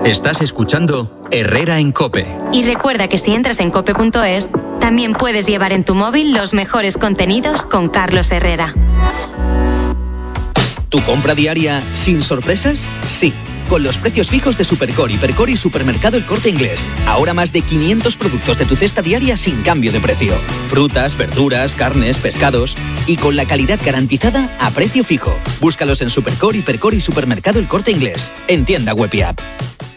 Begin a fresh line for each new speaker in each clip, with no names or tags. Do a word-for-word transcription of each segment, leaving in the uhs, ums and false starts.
Estás escuchando Herrera en COPE.
Y recuerda que si entras en cope punto es, también puedes llevar en tu móvil los mejores contenidos con Carlos Herrera.
¿Tu compra diaria sin sorpresas? Sí, con los precios fijos de Supercore, Hipercore y Supermercado El Corte Inglés. Ahora más de quinientos productos de tu cesta diaria sin cambio de precio. Frutas, verduras, carnes, pescados y con la calidad garantizada a precio fijo. Búscalos en Supercore, Hipercore y Supermercado El Corte Inglés. En tienda web y app.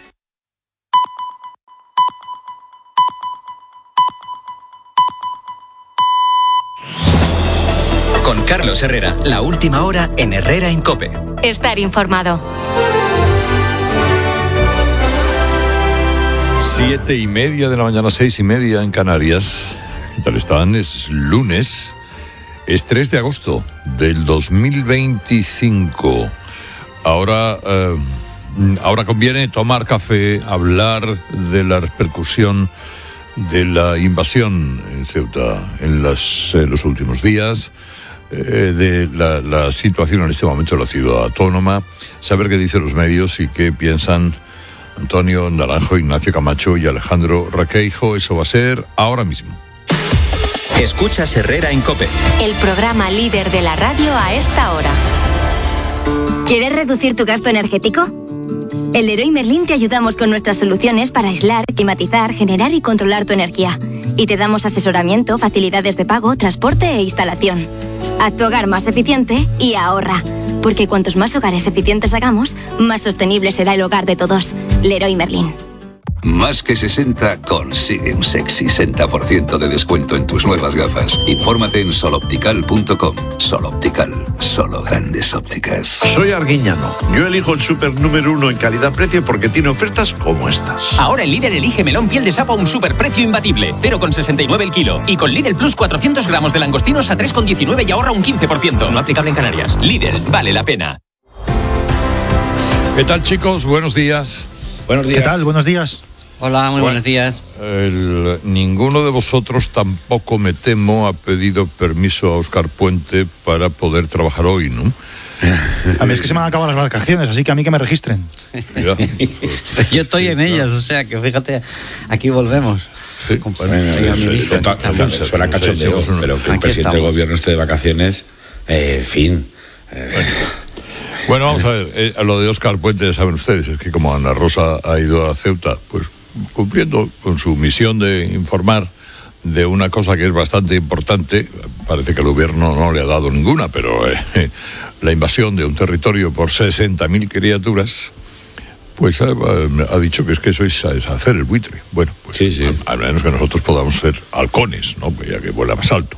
Con Carlos Herrera, la última hora en Herrera en COPE.
Estar informado.
Siete y media de la mañana, seis y media en Canarias. ¿Qué tal están? Es lunes, es tres de agosto del dos mil veinticinco. Ahora, eh, ahora conviene tomar café, hablar de la repercusión de la invasión en Ceuta en, las, en los últimos días, eh, de la, la situación en este momento de la ciudad autónoma, saber qué dicen los medios y qué piensan Antonio Naranjo, Ignacio Camacho y Alejandro Requeijo. Eso va a ser ahora mismo.
Escuchas Herrera en COPE,
el programa líder de la radio a esta hora.
¿Quieres reducir tu gasto energético? En Leroy Merlin te ayudamos con nuestras soluciones para aislar, climatizar, generar y controlar tu energía. Y te damos asesoramiento, facilidades de pago, transporte e instalación. Haz tu hogar más eficiente y ahorra. Porque cuantos más hogares eficientes hagamos, más sostenible será el hogar de todos. Leroy Merlin.
Más que sesenta consigue un sexy sesenta por ciento de descuento en tus nuevas gafas. Infórmate en soloptical punto com. Sol Optical, solo grandes ópticas.
Soy Arguiñano. Yo elijo el super número uno en calidad-precio porque tiene ofertas como estas.
Ahora el líder elige melón piel de sapo a un superprecio imbatible. cero coma sesenta y nueve el kilo. Y con Lidl Plus cuatrocientos gramos de langostinos a tres coma diecinueve y ahorra un quince por ciento. No aplicable en Canarias. Lidl, vale la pena.
¿Qué tal, chicos? Buenos días.
Buenos días.
¿Qué tal? Buenos días.
Hola, muy
bueno,
buenos días.
El, ninguno de vosotros tampoco, me temo, ha pedido permiso a Óscar Puente para poder trabajar hoy, ¿no?
A mí es que se me han acabado las vacaciones, así que a mí que me registren.
Mira,
pues, yo estoy en ellas, o sea que fíjate, aquí volvemos.
Sí.
Suena cachondeo, pero que un presidente del gobierno esté de vacaciones, eh, en fin. Eh.
Bueno. Bueno, vamos a ver, eh, a lo de Óscar Puente, saben ustedes, es que como Ana Rosa ha ido a Ceuta, pues cumpliendo con su misión de informar de una cosa que es bastante importante, parece que el gobierno no le ha dado ninguna, pero eh, la invasión de un territorio por sesenta mil criaturas, pues ha, ha dicho que es que eso es, es hacer el buitre. Bueno, pues sí, sí. Al, al menos que nosotros podamos ser halcones, ¿no? Pues ya que vuela más alto.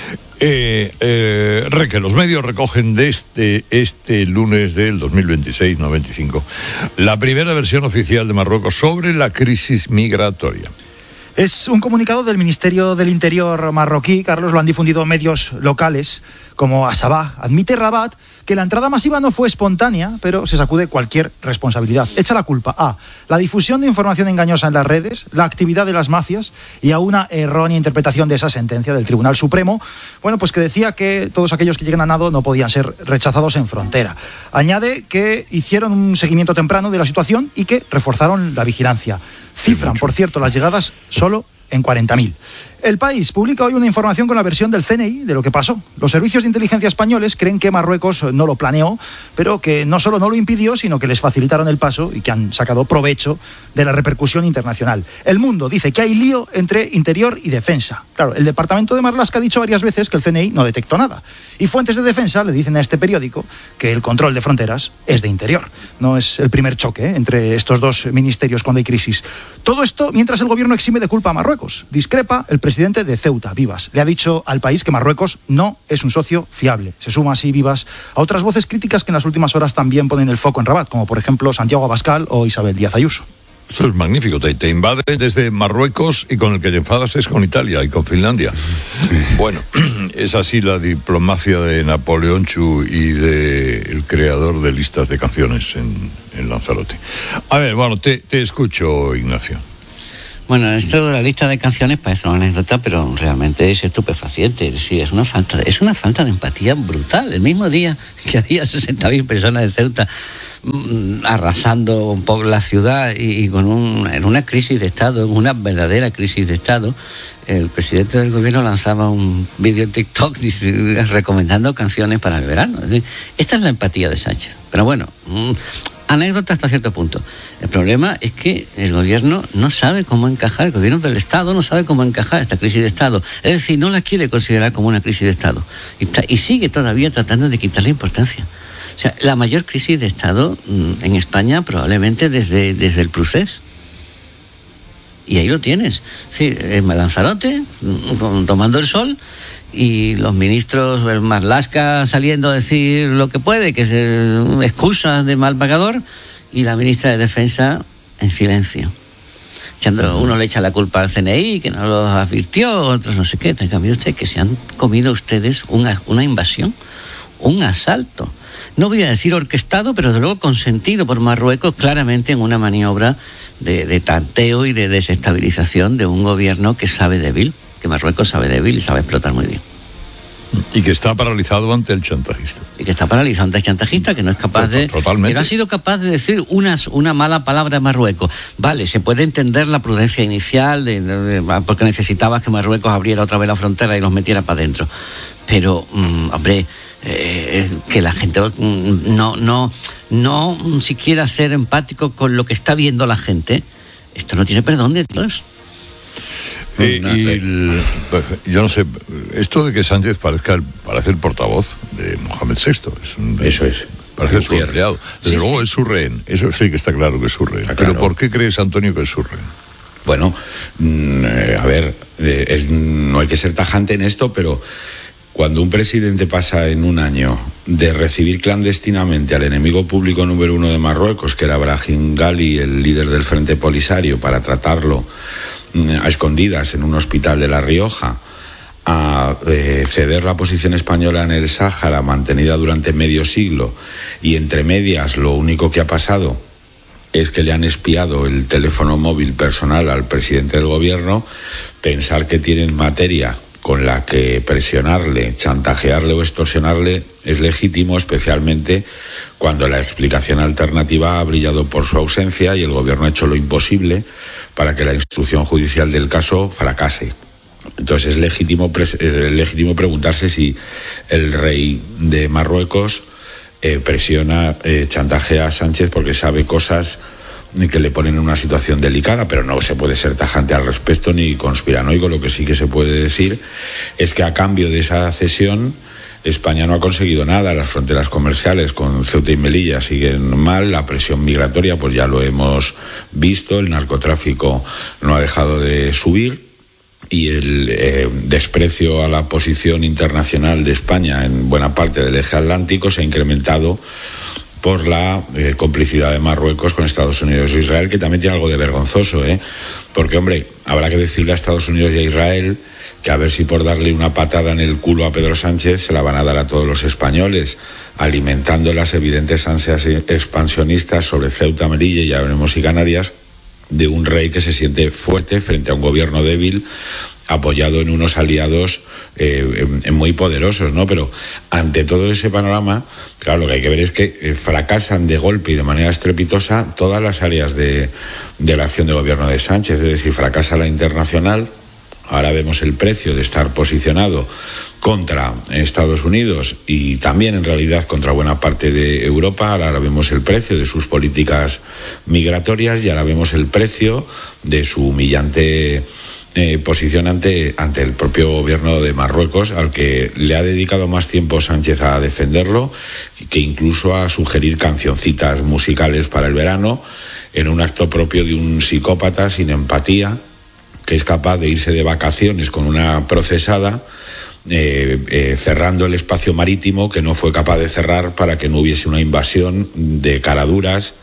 Eh, eh, Reque, los medios recogen de este, este lunes del dos mil veintiséis, no veinticinco, la primera versión oficial de Marruecos sobre la crisis migratoria.
Es un comunicado del Ministerio del Interior marroquí, Carlos, lo han difundido medios locales como Asabah. Admite Rabat que la entrada masiva no fue espontánea, pero se sacude cualquier responsabilidad. Echa la culpa a la difusión de información engañosa en las redes, la actividad de las mafias y a una errónea interpretación de esa sentencia del Tribunal Supremo, bueno, pues que decía que todos aquellos que lleguen a nado no podían ser rechazados en frontera. Añade que hicieron un seguimiento temprano de la situación y que reforzaron la vigilancia. Cifran, por cierto, las llegadas solo en cuarenta mil. El País publica hoy una información con la versión del C N I de lo que pasó. Los servicios de inteligencia españoles creen que Marruecos no lo planeó, pero que no solo no lo impidió, sino que les facilitaron el paso y que han sacado provecho de la repercusión internacional. El Mundo dice que hay lío entre Interior y Defensa. Claro, el departamento de Marlaska ha dicho varias veces que el C N I no detectó nada. Y fuentes de defensa le dicen a este periódico que el control de fronteras es de Interior. No es el primer choque ¿eh? entre estos dos ministerios cuando hay crisis. Todo esto mientras el gobierno exime de culpa a Marruecos. Discrepa el presidente de Ceuta, Vivas. Le ha dicho al País que Marruecos no es un socio fiable. Se suma así Vivas a otras voces críticas que en las últimas horas también ponen el foco en Rabat, como por ejemplo Santiago Abascal o Isabel Díaz Ayuso.
Eso es magnífico, te, te invade desde Marruecos y con el que te enfadas es con Italia y con Finlandia. Bueno, es así la diplomacia de Napoleón Chu y de el creador de listas de canciones en, en Lanzarote. A ver, bueno, te, te escucho, Ignacio.
Bueno, esto de la lista de canciones parece una anécdota, pero realmente es estupefaciente. Sí, es una falta, es una falta de empatía brutal. El mismo día que había sesenta mil personas en Ceuta arrasando un poco la ciudad y, y con un, en una crisis de Estado, en una verdadera crisis de Estado, el presidente del gobierno lanzaba un vídeo en TikTok dice, recomendando canciones para el verano. Esta es la empatía de Sánchez. Pero bueno, mmm, anécdota hasta cierto punto. El problema es que el gobierno no sabe cómo encajar, el gobierno del Estado no sabe cómo encajar esta crisis de Estado. Es decir, no la quiere considerar como una crisis de Estado. Y, está, y sigue todavía tratando de quitarle importancia. O sea, la mayor crisis de Estado mmm, en España probablemente desde, desde el Procés. Y ahí lo tienes. Sí, en Lanzarote, tomando el sol, y los ministros, el Marlaska saliendo a decir lo que puede, que es excusas de mal pagador, y la ministra de Defensa en silencio. Echando, uno le echa la culpa al C N I, que no lo advirtió, otros no sé qué. En cambio, usted, que se han comido ustedes una, una invasión, un asalto. No voy a decir orquestado, pero de luego consentido por Marruecos, claramente en una maniobra de, de tanteo y de desestabilización de un gobierno que sabe débil, que Marruecos sabe débil y sabe explotar muy bien.
Y que está paralizado ante el chantajista.
Y que está paralizado ante el chantajista, que no es capaz de...
Totalmente.
Que no ha sido capaz de decir una, una mala palabra a Marruecos. Vale, se puede entender la prudencia inicial, de, de, de, porque necesitabas que Marruecos abriera otra vez la frontera y los metiera para adentro. Pero, mmm, hombre... Eh, que la gente no, no, no siquiera ser empático con lo que está viendo la gente, esto no tiene perdón de Dios.
Eh, y el, yo no sé, esto de que Sánchez parezca el, parece el portavoz de Mohamed sexto, es un,
eso es.
Parece su empleado. Desde sí, luego sí. Es su rehén, eso sí que está claro que es su rehén. Pero claro. ¿Por qué crees, Antonio, que es su rehén?
Bueno, eh, a ver, eh, es, no hay que ser tajante en esto, pero cuando un presidente pasa en un año de recibir clandestinamente al enemigo público número uno de Marruecos, que era Brahim Ghali, el líder del Frente Polisario, para tratarlo a escondidas en un hospital de La Rioja, a eh, ceder la posición española en el Sáhara, mantenida durante medio siglo, y entre medias lo único que ha pasado es que le han espiado el teléfono móvil personal al presidente del gobierno, pensar que tienen materia con la que presionarle, chantajearle o extorsionarle es legítimo, especialmente cuando la explicación alternativa ha brillado por su ausencia y el gobierno ha hecho lo imposible para que la instrucción judicial del caso fracase. Entonces es legítimo, es legítimo preguntarse si el rey de Marruecos eh, presiona, eh, chantajea a Sánchez porque sabe cosas que le ponen en una situación delicada, pero no se puede ser tajante al respecto ni conspiranoico. Lo que sí que se puede decir es que a cambio de esa cesión España no ha conseguido nada. Las fronteras comerciales con Ceuta y Melilla siguen mal, la presión migratoria pues ya lo hemos visto, el narcotráfico no ha dejado de subir y el eh, desprecio a la posición internacional de España en buena parte del eje atlántico se ha incrementado por la eh, complicidad de Marruecos con Estados Unidos e Israel, que también tiene algo de vergonzoso, ¿eh? Porque, hombre, habrá que decirle a Estados Unidos y a Israel que a ver si por darle una patada en el culo a Pedro Sánchez se la van a dar a todos los españoles, alimentando las evidentes ansias expansionistas sobre Ceuta, Melilla y ya veremos si Canarias, de un rey que se siente fuerte frente a un gobierno débil, apoyado en unos aliados eh, muy poderosos, ¿no? Pero ante todo ese panorama, claro, lo que hay que ver es que eh, fracasan de golpe y de manera estrepitosa todas las áreas de, de la acción de gobierno de Sánchez, es decir, fracasa la internacional. Ahora vemos el precio de estar posicionado contra Estados Unidos y también en realidad contra buena parte de Europa. Ahora vemos el precio de sus políticas migratorias y ahora vemos el precio de su humillante eh, posición ante, ante el propio gobierno de Marruecos, al que le ha dedicado más tiempo Sánchez a defenderlo que incluso a sugerir cancioncitas musicales para el verano, en un acto propio de un psicópata sin empatía, que es capaz de irse de vacaciones con una procesada, eh, eh, cerrando el espacio marítimo que no fue capaz de cerrar para que no hubiese una invasión de caraduras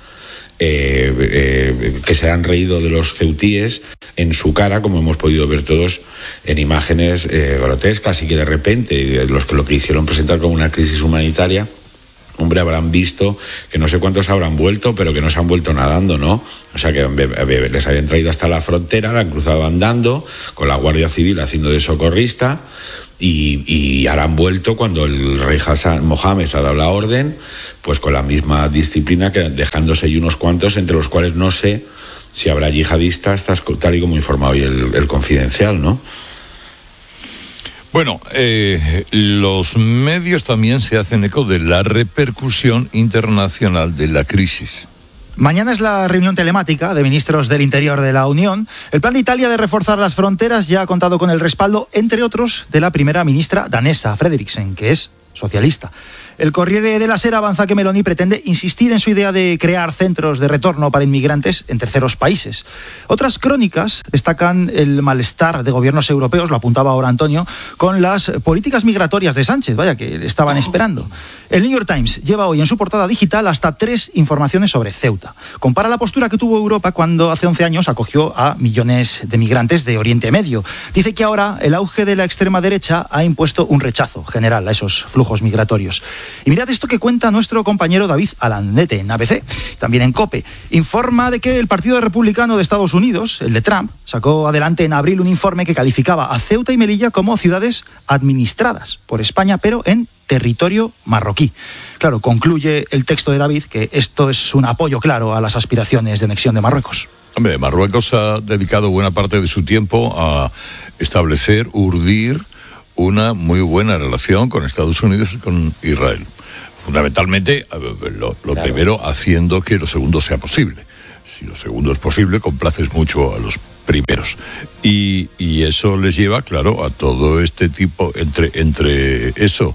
eh, eh, que se han reído de los ceutíes en su cara, como hemos podido ver todos en imágenes eh, grotescas, y que de repente los que lo quisieron presentar como una crisis humanitaria, hombre, habrán visto que no sé cuántos habrán vuelto, pero que no se han vuelto nadando, ¿no? O sea, que les habían traído hasta la frontera, la han cruzado andando, con la Guardia Civil haciendo de socorrista, Y, y ahora han vuelto cuando el rey Hassan Mohammed ha dado la orden, pues con la misma disciplina, que dejándose ahí unos cuantos, entre los cuales no sé si habrá yihadistas, tal y como informaba hoy el, el Confidencial, ¿no?
Bueno, eh, los medios también se hacen eco de la repercusión internacional de la crisis.
Mañana es la reunión telemática de ministros del Interior de la Unión. El plan de Italia de reforzar las fronteras ya ha contado con el respaldo, entre otros, de la primera ministra danesa, Frederiksen, que es socialista. El Corriere della Sera avanza que Meloni pretende insistir en su idea de crear centros de retorno para inmigrantes en terceros países. Otras crónicas destacan el malestar de gobiernos europeos, lo apuntaba ahora Antonio, con las políticas migratorias de Sánchez, vaya que le estaban esperando. El New York Times lleva hoy en su portada digital hasta tres informaciones sobre Ceuta. Compara la postura que tuvo Europa cuando hace once años acogió a millones de migrantes de Oriente Medio. Dice que ahora el auge de la extrema derecha ha impuesto un rechazo general a esos flujos migratorios. Y mirad esto que cuenta nuestro compañero David Alandete en A B C, también en COPE. Informa de que el Partido Republicano de Estados Unidos, el de Trump, sacó adelante en abril un informe que calificaba a Ceuta y Melilla como ciudades administradas por España, pero en territorio marroquí. Claro, concluye el texto de David que esto es un apoyo claro a las aspiraciones de anexión de Marruecos.
Hombre, Marruecos ha dedicado buena parte de su tiempo a establecer, urdir una muy buena relación con Estados Unidos y con Israel. Fundamentalmente, lo, lo claro. primero, haciendo que lo segundo sea posible. Si lo segundo es posible, complaces mucho a los primeros. Y, y eso les lleva, claro, a todo este tipo, entre, entre eso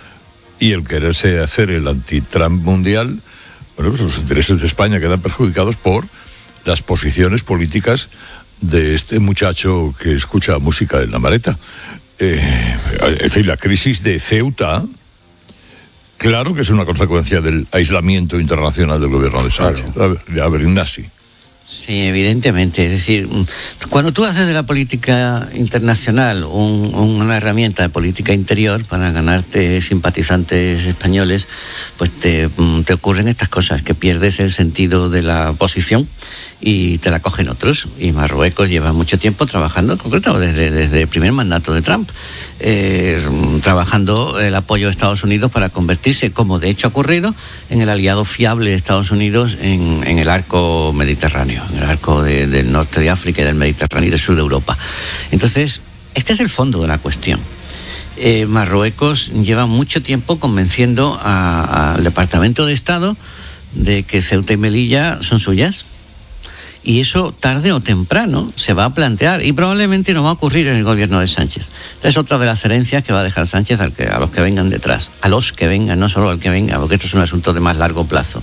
y el quererse hacer el anti-Trump mundial, bueno, pues los intereses de España quedan perjudicados por las posiciones políticas de este muchacho que escucha música en la maleta. Eh, es decir, la crisis de Ceuta, claro que es una consecuencia del aislamiento internacional del gobierno de Sánchez. Claro. A ver, a ver, Ignasi.
Sí, evidentemente. Es decir, cuando tú haces de la política internacional un, una herramienta de política interior para ganarte simpatizantes españoles, pues te, te ocurren estas cosas, que pierdes el sentido de la posición y te la cogen otros. Y Marruecos lleva mucho tiempo trabajando, en concreto desde, desde el primer mandato de Trump, eh, trabajando el apoyo de Estados Unidos para convertirse, como de hecho ha ocurrido, en el aliado fiable de Estados Unidos en, en el arco mediterráneo, en el arco de, del norte de África y del Mediterráneo y del sur de Europa. Entonces, este es el fondo de la cuestión. Eh, Marruecos lleva mucho tiempo convenciendo al Departamento de Estado de que Ceuta y Melilla son suyas. Y eso tarde o temprano se va a plantear y probablemente no va a ocurrir en el gobierno de Sánchez. Esta es otra de las herencias que va a dejar Sánchez al que, a los que vengan detrás, a los que vengan, no solo al que venga, porque esto es un asunto de más largo plazo.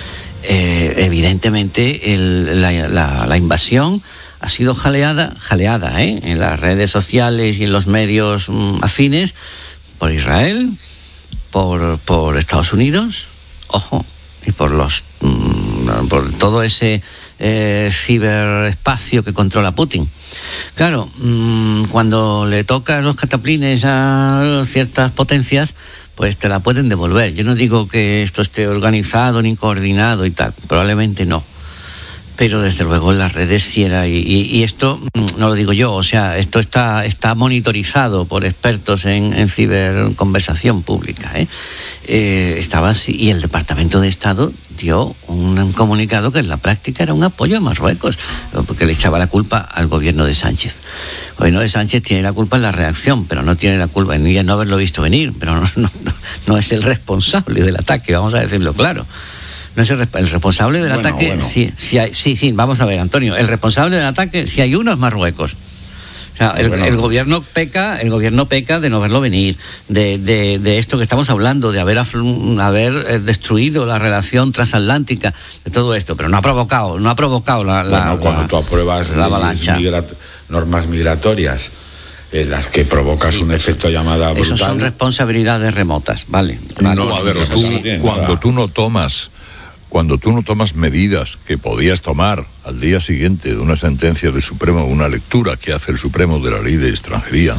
Eh, evidentemente el, la, la, la invasión ha sido jaleada, jaleada ¿eh? en las redes sociales y en los medios mm, afines por Israel, por, por Estados Unidos, ojo, y por los mm, por todo ese eh, ciberespacio que controla Putin. Claro, mmm, cuando le toca los cataplines a ciertas potencias, pues te la pueden devolver. Yo no digo que esto esté organizado ni coordinado y tal, probablemente no. Pero desde luego en las redes sí era, y, y, y esto no lo digo yo, o sea, esto está, está monitorizado por expertos en, en ciberconversación pública, ¿eh? Eh, estaba así, y el Departamento de Estado dio un, un comunicado que en la práctica era un apoyo a Marruecos, porque le echaba la culpa al gobierno de Sánchez. El gobierno de Sánchez tiene la culpa en la reacción, pero no tiene la culpa en no haberlo visto venir, pero no, no, no es el responsable del ataque, vamos a decirlo claro. No es el, el responsable del bueno, ataque. Bueno. Sí, sí, hay, sí, sí, vamos a ver, Antonio. El responsable del ataque, si hay uno, es Marruecos. O sea, el, bueno. el gobierno peca, el gobierno peca de no verlo venir, de, de, de esto que estamos hablando, de haber, haber destruido la relación transatlántica, de todo esto, pero no ha provocado, no ha provocado la,
bueno,
la
cuando
la,
tú apruebas
la avalancha.
Migrat, normas migratorias, en las que provocas sí, un efecto llamada brutal.
Eso son responsabilidades remotas, vale. vale.
No, a ver, tú, cuando tú no tomas Cuando tú no tomas medidas que podías tomar al día siguiente de una sentencia del Supremo, una lectura que hace el Supremo de la ley de extranjería,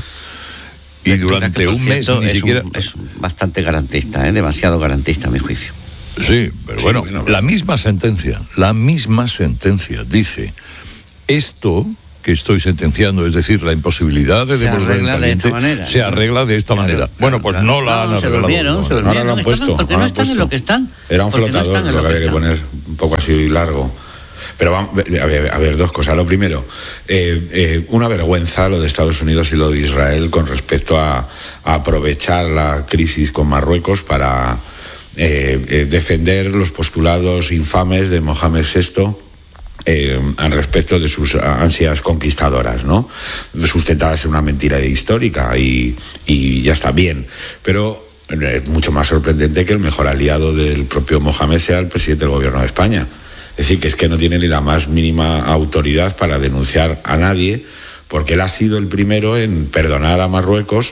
y lectura durante que, un mes ni
es
siquiera...
Un, es bastante garantista, ¿eh? Demasiado garantista a mi juicio.
Sí, pero sí, bueno, bueno, la misma sentencia, la misma sentencia dice, esto que estoy sentenciando, es decir, la imposibilidad de devolver en caliente,
de
se arregla de esta
claro,
manera.
Claro,
bueno, pues
claro.
no la
no,
han
se
arreglado.
durmieron, se durmieron.
Ahora lo han puesto.
¿Por qué no están en lo que están?
Era un flotador
no
lo que había que,
que
poner, un poco así largo. Pero vamos, a ver, a ver, dos cosas. Lo primero, eh, eh, una vergüenza lo de Estados Unidos y lo de Israel con respecto a, a aprovechar la crisis con Marruecos para eh, eh, defender los postulados infames de Mohamed sexto. Eh, al respecto de sus ansias conquistadoras, ¿no? Sustentadas en una mentira histórica y, y ya está bien. Pero es mucho más sorprendente que el mejor aliado del propio Mohamed sea el presidente del gobierno de España. Es decir, que es que no tiene ni la más mínima autoridad para denunciar a nadie, porque él ha sido el primero en perdonar a Marruecos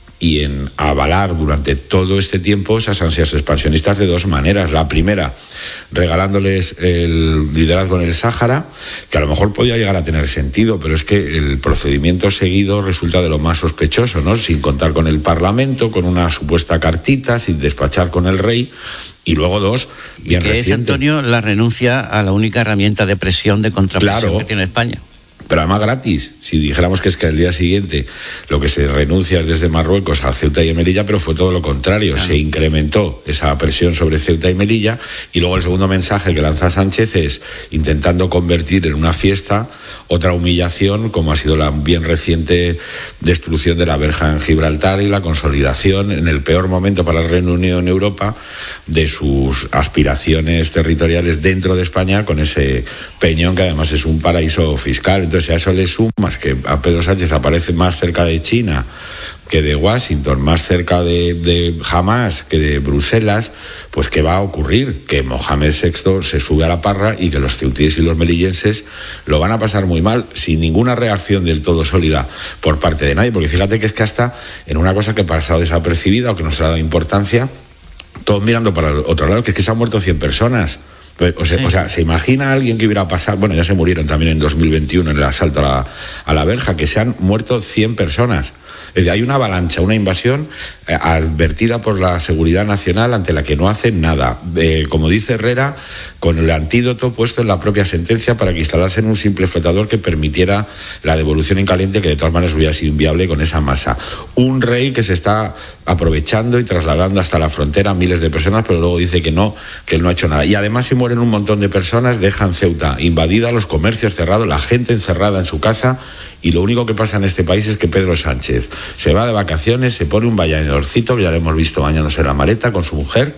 y en avalar durante todo este tiempo esas ansias expansionistas de dos maneras. La primera, regalándoles el liderazgo en el Sáhara, que a lo mejor podía llegar a tener sentido, pero es que el procedimiento seguido resulta de lo más sospechoso, ¿no? Sin contar con el Parlamento, con una supuesta cartita, sin despachar con el rey. Y luego dos, bien
que
reciente.
es, Antonio, la renuncia a la única herramienta de presión, de contrapresión
Claro.
que tiene España.
Pero además gratis. Si dijéramos que es que al día siguiente lo que se renuncia es desde Marruecos a Ceuta y Melilla, pero fue todo lo contrario. Se incrementó esa presión sobre Ceuta y Melilla, y luego el segundo mensaje que lanza Sánchez es intentando convertir en una fiesta otra humillación, como ha sido la bien reciente destrucción de la verja en Gibraltar y la consolidación en el peor momento para el Reino Unido en Europa de sus aspiraciones territoriales dentro de España, con ese peñón que además es un paraíso fiscal. Entonces, si a eso le sumas que a Pedro Sánchez aparece más cerca de China que de Washington, más cerca de, de Hamás que de Bruselas, pues ¿qué va a ocurrir? Que Mohamed sexto se sube a la parra y que los ceutíes y los melillenses lo van a pasar muy mal, sin ninguna reacción del todo sólida por parte de nadie, porque fíjate que es que hasta en una cosa que ha pasado desapercibida o que no se ha dado importancia, todos mirando para el otro lado, que es que se han muerto cien personas. O sea, sí. o sea, ¿se imagina a alguien que hubiera pasado? Bueno, ya se murieron también en dos mil veintiuno en el asalto a la, a la verja, que se han muerto cien personas. Es decir, hay una avalancha, una invasión eh, advertida por la Seguridad Nacional ante la que no hacen nada. Eh, como dice Herrera, con el antídoto puesto en la propia sentencia para que instalasen un simple flotador que permitiera la devolución en caliente, que de todas maneras hubiera sido inviable con esa masa. Un rey que se está aprovechando y trasladando hasta la frontera a miles de personas, pero luego dice que no, que él no ha hecho nada. Y además, si mueren un montón de personas, dejan Ceuta invadida, los comercios cerrados, la gente encerrada en su casa, y lo único que pasa en este país es que Pedro Sánchez se va de vacaciones, se pone un bañadorcito, que ya lo hemos visto bañándose la maleta con su mujer,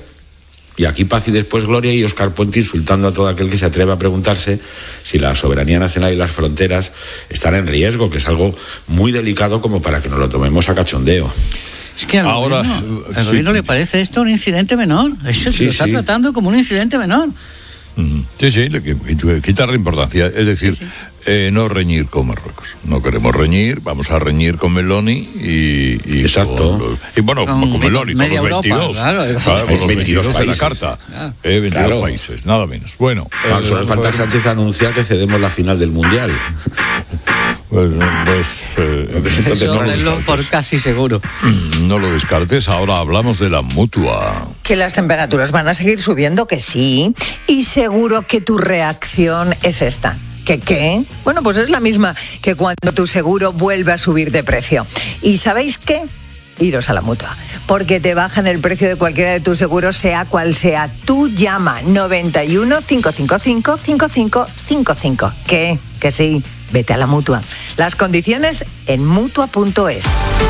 y aquí paz y después gloria, y Óscar Puente insultando a todo aquel que se atreve a preguntarse si la soberanía nacional y las fronteras están en riesgo, que es algo muy delicado como para que nos lo tomemos a cachondeo.
Es que al
Ahora,
gobierno, al
sí.
gobierno le parece esto un incidente menor. Eso se
Sí,
lo está
sí.
tratando como un incidente menor.
Sí, sí, le qui- quitarle importancia. Es decir, sí, sí. Eh, no reñir con Marruecos. No queremos reñir, vamos a reñir con Meloni y... y
Exacto.
Con los, y bueno, con, con Meloni, con los veintidós.
Europa, claro,
claro, con los veintidós de la
países.
carta.
Claro.
Eh, veintidós
Claro.
países, nada menos. Bueno.
Ah,
eh,
solo falta Sánchez anunciar que cedemos la final del Mundial.
Pues, pues eh,
Entonces
Eso
no lo
tenlo
descartes.
por casi seguro.
no lo descartes. Ahora hablamos de la Mutua.
Que las temperaturas van a seguir subiendo, que sí, y seguro que tu reacción es esta. ¿Qué qué? Bueno, pues es la misma que cuando tu seguro vuelve a subir de precio. ¿Y sabéis qué? Iros a la Mutua, porque te bajan el precio de cualquiera de tus seguros, sea cual sea. Tú llama noventa y uno, cincuecientos cincuenta y cinco, cincuenta y cinco cincuenta y cinco. ¿Qué? Que sí, vete a la Mutua. Las condiciones en mutua punto es.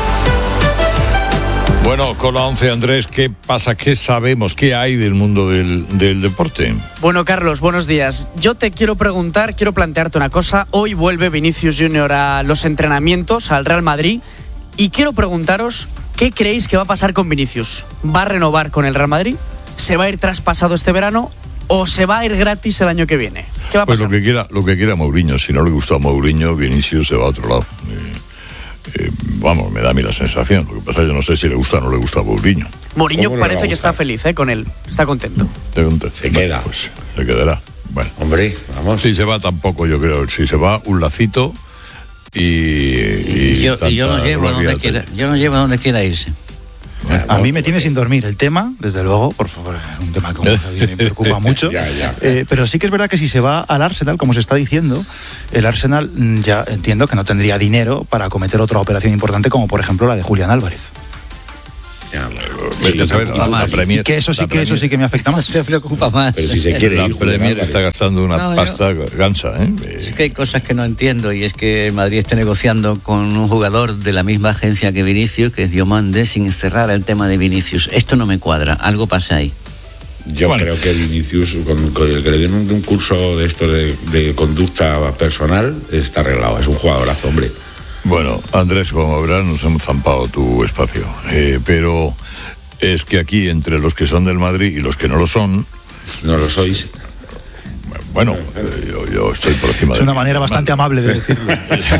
Bueno, con la once, Andrés, ¿qué pasa? ¿Qué sabemos? ¿Qué hay del mundo del, del deporte?
Bueno, Carlos, buenos días. Yo te quiero preguntar, quiero plantearte una cosa. Hoy vuelve Vinicius Junior a los entrenamientos, al Real Madrid, y quiero preguntaros, ¿qué creéis que va a pasar con Vinicius? ¿Va a renovar con el Real Madrid? ¿Se va a ir traspasado este verano? ¿O se va a ir gratis el año que viene? ¿Qué va a
Pues
pasar?
lo que quiera, lo que quiera Mourinho. Si no le gusta a Mourinho, Vinicius se va a otro lado. Eh, eh, vamos, me da a mí la sensación. Lo que pasa es que yo no sé si le gusta o no le gusta a Mourinho.
Mourinho
¿Cómo le va
parece
a
que está
gustar?
feliz, ¿eh? Con él. Está contento.
Se queda.
Pues se quedará. Bueno.
Hombre, vamos.
Si se va tampoco, yo creo. Si se va, un lacito y... y
Y yo, y yo
tanta
lo llevo a
gloria.
donde quiera, yo lo llevo a donde quiera irse.
A mí me tiene sin dormir el tema, desde luego, por favor, es un tema que me preocupa mucho.
ya, ya.
Eh, pero sí que es verdad que si se va al Arsenal, como se está diciendo, el Arsenal ya entiendo que no tendría dinero para acometer otra operación importante, como por ejemplo la de Julián Álvarez.
Ya,
Vete a saber, la, la Premier,
y que eso sí
la
que eso sí que me afecta más.
Se preocupa más.
Pero si se quiere
la
ir,
Premier está gastando una
No,
pasta
yo-
gansa, ¿eh?
Es que hay cosas que no entiendo, y es que el Madrid esté negociando con un jugador de la misma agencia que Vinicius, que es Diomande, sin cerrar el tema de Vinicius. Esto no me cuadra, algo pasa ahí.
Yo
Bueno.
creo que Vinicius, con, con el que le den un, un curso de esto de, de conducta personal, está arreglado. Es un jugadorazo, hombre.
Bueno, Andrés, como verás, nos hemos zampado tu espacio. Eh, pero es que aquí, entre los que son del Madrid y los que no lo son...
No lo sois.
Bueno, eh, yo, yo estoy por encima
Es
de
una
mí.
manera bastante amable de decirlo.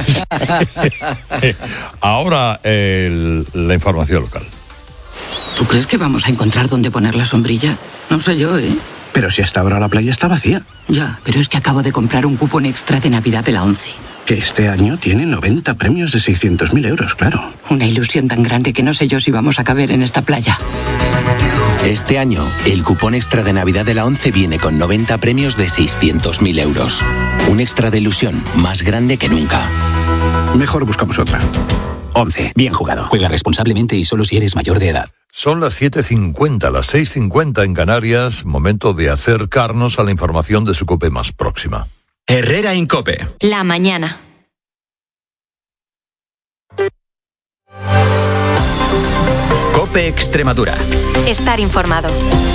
Ahora, el- la información local.
¿Tú crees que vamos a encontrar dónde poner la sombrilla? No sé yo, ¿eh?
Pero si hasta ahora la playa está vacía.
Ya, pero es que acabo de comprar un cupón extra de Navidad de la ONCE.
Que este año tiene noventa premios de seiscientos mil euros, claro.
Una ilusión tan grande que no sé yo si vamos a caber en esta playa.
Este año, el cupón extra de Navidad de la ONCE viene con noventa premios de seiscientos mil euros. Un extra de ilusión más grande que nunca.
Mejor buscamos otra. once. Bien jugado.
Juega responsablemente y solo si eres mayor de edad.
Son las siete cincuenta, las seis cincuenta en Canarias, momento de acercarnos a la información de su COPE más próxima.
Herrera Incope.
La mañana.
COPE Extremadura.
Estar informado.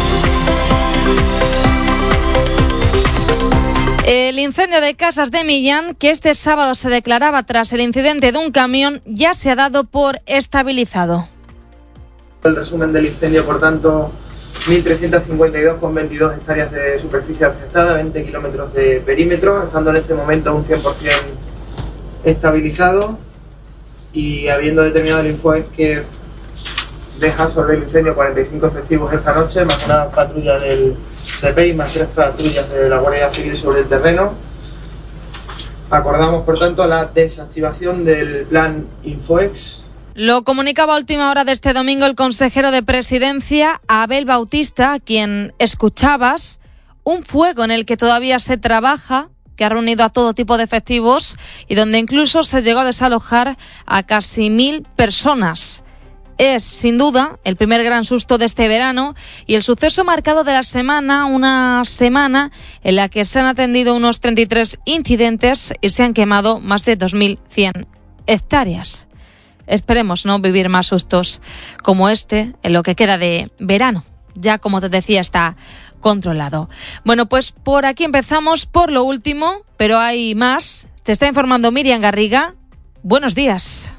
El incendio de Casas de Millán, que este sábado se declaraba tras el incidente de un camión, ya se ha dado por estabilizado.
El resumen del incendio, por tanto, mil trescientos cincuenta y dos coma veintidós hectáreas de superficie afectada, veinte kilómetros de perímetro, estando en este momento un cien por ciento estabilizado y habiendo determinado el Infoex que deja sobre el incendio cuarenta y cinco efectivos esta noche, más una patrulla del C P I, más tres patrullas de la Guardia Civil sobre el terreno. Acordamos, por tanto, la desactivación del plan Infoex.
Lo comunicaba a última hora de este domingo el consejero de Presidencia, Abel Bautista, a quien escuchabas. Un fuego en el que todavía se trabaja, que ha reunido a todo tipo de efectivos y donde incluso se llegó a desalojar a casi mil personas. Es, sin duda, el primer gran susto de este verano y el suceso marcado de la semana, una semana en la que se han atendido unos treinta y tres incidentes y se han quemado más de dos mil cien hectáreas. Esperemos no vivir más sustos como este en lo que queda de verano. Ya, como te decía, está controlado. Bueno, pues por aquí empezamos por lo último, pero hay más. Te está informando Miriam Garriga. Buenos días.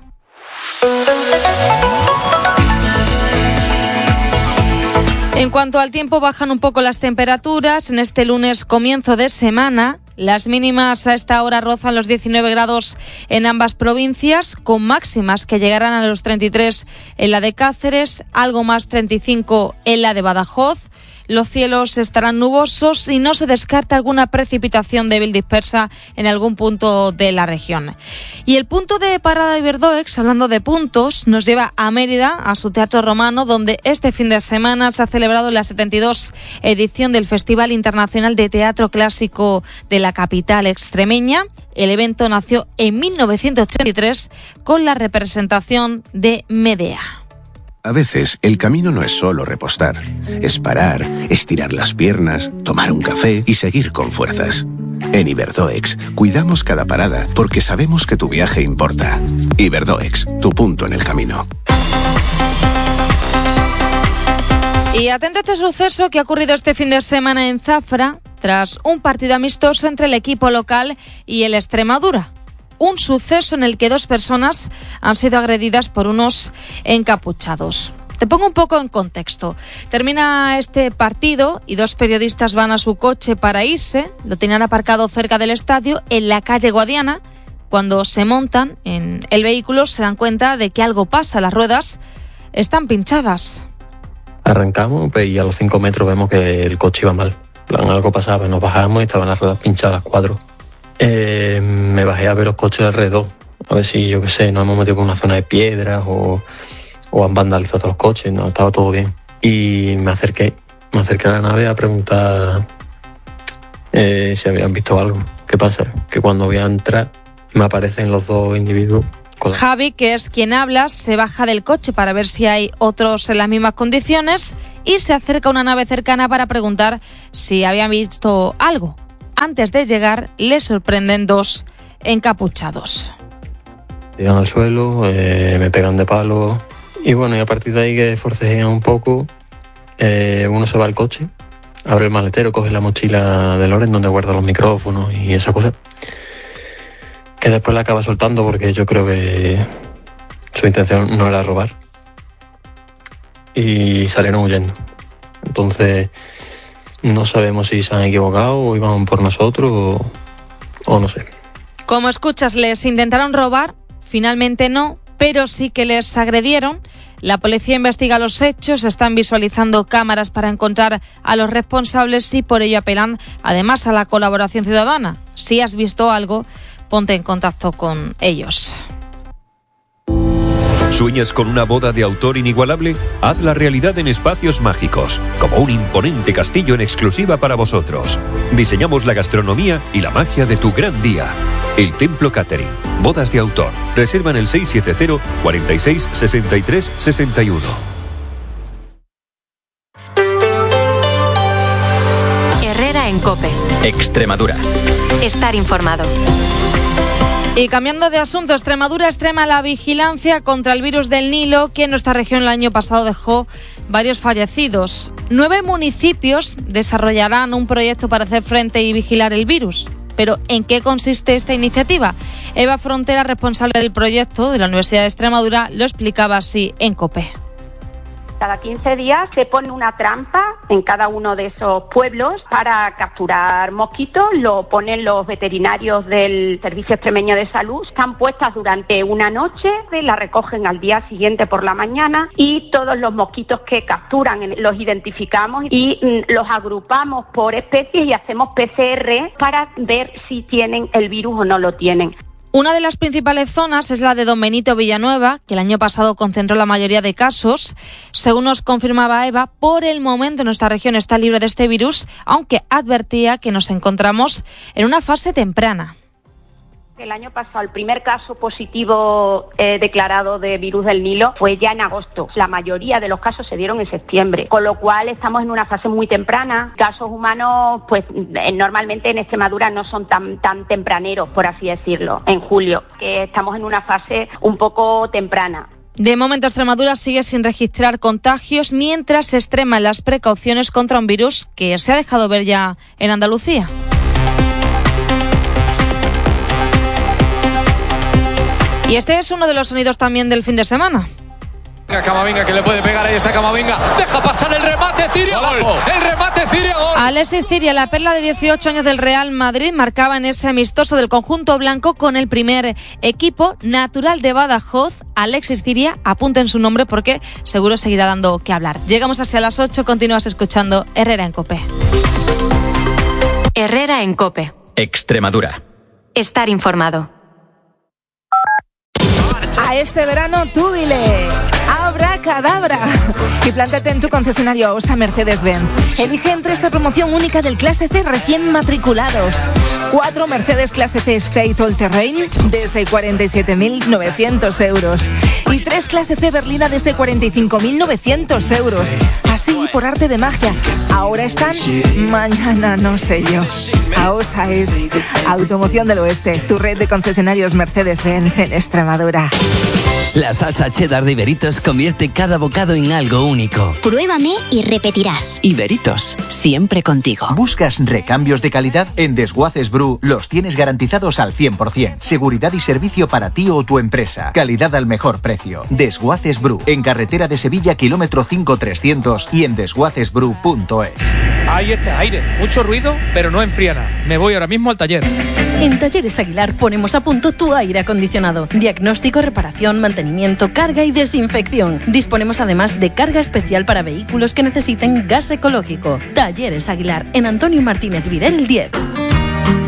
En cuanto al tiempo, bajan un poco las temperaturas. En este lunes, comienzo de semana, las mínimas a esta hora rozan los diecinueve grados en ambas provincias, con máximas que llegarán a los treinta y tres en la de Cáceres, algo más treinta y cinco en la de Badajoz. Los cielos estarán nubosos y no se descarta alguna precipitación débil dispersa en algún punto de la región. Y el punto de parada de Iberdoex, hablando de puntos, nos lleva a Mérida, a su Teatro Romano, donde este fin de semana se ha celebrado la setenta y dos edición del Festival Internacional de Teatro Clásico de la capital extremeña. El evento nació en mil novecientos treinta y tres con la representación de Medea.
A veces, el camino no es solo repostar. Es parar, estirar las piernas, tomar un café y seguir con fuerzas. En Iberdoex, cuidamos cada parada porque sabemos que tu viaje importa. Iberdoex, tu punto en el camino.
Y atento a este suceso que ha ocurrido este fin de semana en Zafra, tras un partido amistoso entre el equipo local y el Extremadura. Un suceso en el que dos personas han sido agredidas por unos encapuchados. Te pongo un poco en contexto. Termina este partido y dos periodistas van a su coche para irse. Lo tenían aparcado cerca del estadio, en la calle Guadiana. Cuando se montan en el vehículo se dan cuenta de que algo pasa. Las ruedas están pinchadas.
Arrancamos pues, y a los cinco metros vemos que el coche iba mal. Plan, algo pasaba, nos bajamos y estaban las ruedas pinchadas, las cuatro. Eh, me bajé a ver los coches alrededor, a ver si, yo qué sé, nos hemos metido por una zona de piedras o, o han vandalizado todos los coches, no, estaba todo bien. Y me acerqué, me acerqué a la nave a preguntar eh, si habían visto algo. ¿Qué pasa? Que cuando voy a entrar me aparecen los dos individuos. Con la...
Javi, que es quien habla, se baja del coche para ver si hay otros en las mismas condiciones y se acerca a una nave cercana para preguntar si habían visto algo. Antes de llegar, le sorprenden dos encapuchados.
Tiran al suelo, eh, me pegan de palo y bueno, y a partir de ahí que forcejean un poco, eh, uno se va al coche, abre el maletero, coge la mochila de Loren donde guarda los micrófonos y esa cosa, que después la acaba soltando porque yo creo que su intención no era robar y salieron huyendo. Entonces no sabemos si se han equivocado o iban por nosotros o, o no sé.
Como escuchas, les intentaron robar, finalmente no, pero sí que les agredieron. La policía investiga los hechos, están visualizando cámaras para encontrar a los responsables y por ello apelan además a la colaboración ciudadana. Si has visto algo, ponte en contacto con ellos.
¿Sueñas con una boda de autor inigualable? Hazla realidad en Espacios Mágicos, como un imponente castillo en exclusiva para vosotros. Diseñamos la gastronomía y la magia de tu gran día. El Templo Catering. Bodas de autor. Reserva en el seis siete cero, cuatro seis, seis tres, seis uno.
Herrera en COPE.
Extremadura.
Estar informado.
Y cambiando de asunto, Extremadura extrema la vigilancia contra el virus del Nilo, que en nuestra región el año pasado dejó varios fallecidos. Nueve municipios desarrollarán un proyecto para hacer frente y vigilar el virus. Pero, ¿en qué consiste esta iniciativa? Eva Frontera, responsable del proyecto de la Universidad de Extremadura, lo explicaba así en COPE.
Cada quince días se pone una trampa en cada uno de esos pueblos para capturar mosquitos, lo ponen los veterinarios del Servicio Extremeño de Salud, están puestas durante una noche, la recogen al día siguiente por la mañana y todos los mosquitos que capturan los identificamos y los agrupamos por especies y hacemos P C R para ver si tienen el virus o no lo tienen.
Una de las principales zonas es la de Don Benito Villanueva, que el año pasado concentró la mayoría de casos. Según nos confirmaba Eva, por el momento nuestra región está libre de este virus, aunque advertía que nos encontramos en una fase temprana.
El año pasado el primer caso positivo eh, declarado de virus del Nilo fue ya en agosto. La mayoría de los casos se dieron en septiembre, con lo cual estamos en una fase muy temprana. Casos humanos, pues eh, normalmente en Extremadura no son tan tan tempraneros, por así decirlo, en julio, que estamos en una fase un poco temprana.
De momento, Extremadura sigue sin registrar contagios, mientras se extreman las precauciones contra un virus que se ha dejado ver ya en Andalucía. Y este es uno de los sonidos también del fin de semana.
Camavinga, que le puede pegar, ahí está Camavinga, deja pasar el remate, Ciria, abajo, el remate, Ciria, gol.
Alexis Ciria, la perla de dieciocho años del Real Madrid, marcaba en ese amistoso del conjunto blanco con el primer equipo, natural de Badajoz. Alexis Ciria, apunten su nombre porque seguro seguirá dando que hablar. Llegamos hacia las ocho, continúas escuchando Herrera en COPE.
Herrera en COPE.
Extremadura.
Estar informado.
A este verano tú dile abracadabra y plántate en tu concesionario A O S A Mercedes-Benz. Elige entre esta promoción única del Clase C recién matriculados. Cuatro Mercedes Clase C State All Terrain desde cuarenta y siete mil novecientos euros y tres Clase C Berlina desde cuarenta y cinco mil novecientos euros. Así, por arte de magia, ahora están, mañana no sé yo. A O S A es Automoción del Oeste, tu red de concesionarios Mercedes-Benz en Extremadura.
La salsa cheddar de Iberitos convierte cada bocado en algo único.
Pruébame y repetirás.
Iberitos, siempre contigo.
¿Buscas recambios de calidad? En Desguaces Bru los tienes garantizados al cien por ciento. Seguridad y servicio para ti o tu empresa. Calidad al mejor precio. Desguaces Bru, en carretera de Sevilla, kilómetro cinco trescientos y en desguaces bru punto es.
Ahí está, aire, mucho ruido, pero no enfría nada. Me voy ahora mismo al taller.
En Talleres Aguilar ponemos a punto tu aire acondicionado. Diagnóstico, reparación, mantenimiento, carga y desinfección. Disponemos además de carga especial para vehículos que necesiten gas ecológico. Talleres Aguilar, en Antonio Martínez Virel diez.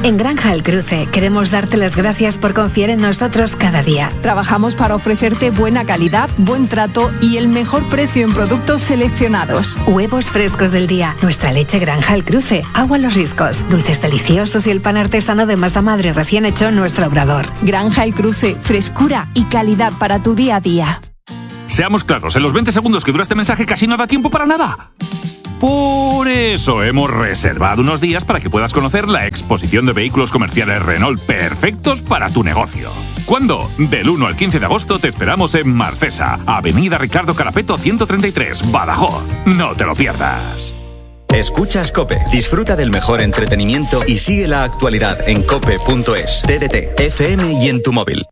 En Granja El Cruce queremos darte las gracias por confiar en nosotros cada día.
Trabajamos para ofrecerte buena calidad, buen trato y el mejor precio en productos seleccionados.
Huevos frescos del día, nuestra leche Granja El Cruce, agua Los Riscos, dulces deliciosos y el pan artesano de masa madre recién hecho en nuestro obrador.
Granja El Cruce, frescura y calidad para tu día a día.
Seamos claros, en los veinte segundos que dura este mensaje casi no da tiempo para nada. Por eso hemos reservado unos días para que puedas conocer la exposición de vehículos comerciales Renault perfectos para tu negocio. ¿Cuándo? Del uno al quince de agosto te esperamos en Marcesa, Avenida Ricardo Carapeto ciento treinta y tres, Badajoz. No te lo pierdas.
Escuchas COPE. Disfruta del mejor entretenimiento y sigue la actualidad en cope punto es, T D T, F M y en tu móvil.